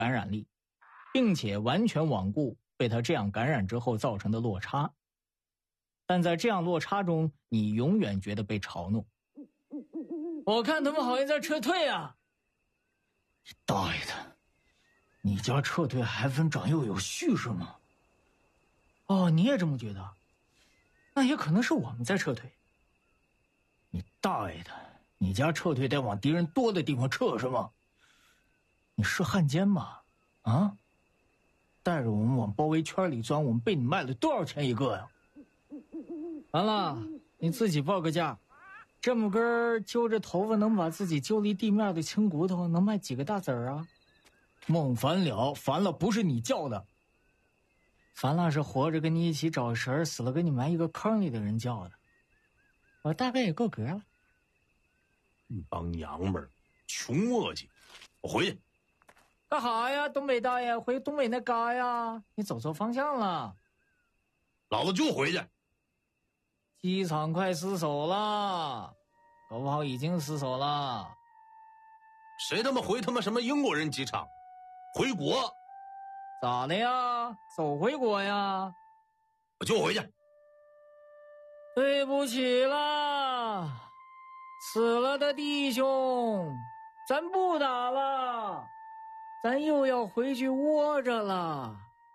感染力，并且完全罔顾被他这样感染之后造成的落差。但在这样落差中，你永远觉得被嘲弄。我看他们好像在撤退啊！ 大爷的，你家撤退还分长幼有序是吗？ 哦，你也这么觉得？那也可能是我们在撤退。 你大爷的，你家撤退得往敌人多的地方撤是吗？你是汉奸吗？啊？带着我们往包围圈里钻，我们被你卖了多少钱一个呀？ 完了，你自己报个价。这么根揪着头发能把自己揪离地面的青骨头，能卖几个大子儿啊？ 孟凡了，凡了不是你叫的。 凡了是活着跟你一起找食，死了跟你埋一个坑里的人叫的。我大概也够格了。 一帮娘们儿，穷磨叽，我回去。 干哈呀，东北大爷？回东北那嘎呀？你走错方向了。 老子就回去。 机场快失守了，搞不好已经失守了。 谁他妈回他妈什么英国人机场？回国。 咋的呀？走回国呀？ 我就回去。 对不起啦，死了的弟兄，咱不打了，咱又要回去窝着了。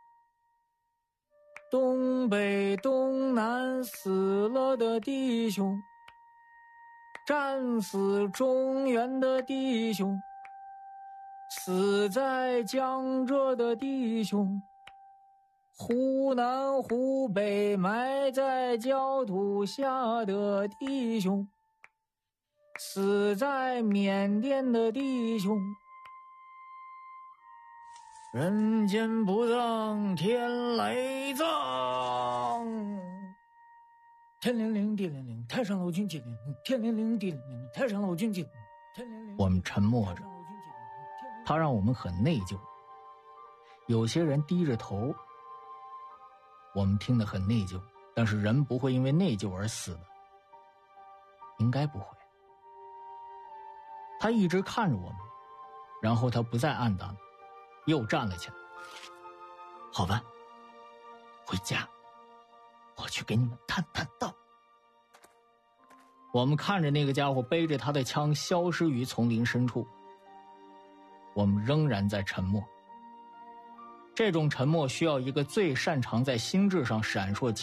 东北东南死了的弟兄，战死中原的弟兄，死在江浙的弟兄，湖南湖北埋在焦土下的弟兄，死在缅甸的弟兄，人间不葬天来葬。天灵灵地灵灵，太上老君接灵灵，天灵灵地灵灵，太上老君接灵灵，天灵灵。 我们沉默着， 他让我们很内疚。有些人低着头，我们听得很内疚，但是人不会因为内疚而死的，应该不会。他一直看着我们，然后他不再暗淡了，又站了起来。 好吧，回家，我去给你们探探道。 我们看着那个家伙背着他的枪消失于丛林深处，我们仍然在沉默。这种沉默需要一个最擅长在心智上闪烁